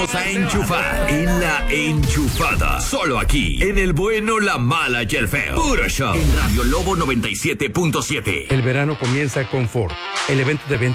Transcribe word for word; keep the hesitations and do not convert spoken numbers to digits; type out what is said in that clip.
vamos a enchufar en La Enchufada. Solo aquí, en el bueno, la mala y el feo. Puro show. En Radio Lobo noventa y siete punto siete. El verano comienza con Ford, el evento de venta